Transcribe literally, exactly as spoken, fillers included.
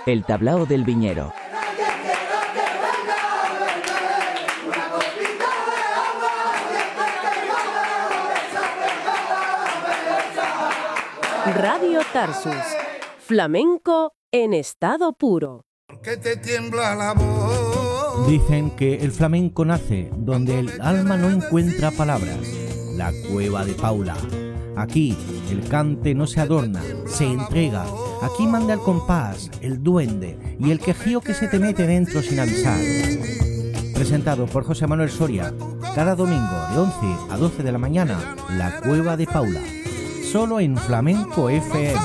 El tablao del viñero. Radio Tarsus. Flamenco en estado puro. ¿Por qué te tiembla la voz? Dicen que el flamenco nace donde el alma no encuentra palabras. La cueva de Paula. Aquí el cante no se adorna, se entrega. Aquí manda el compás, el duende y el quejío que se te mete dentro sin avisar. Presentado por José Manuel Soria, cada domingo de once a doce de la mañana, La Cueva de Paula. Solo en Flamenco F M.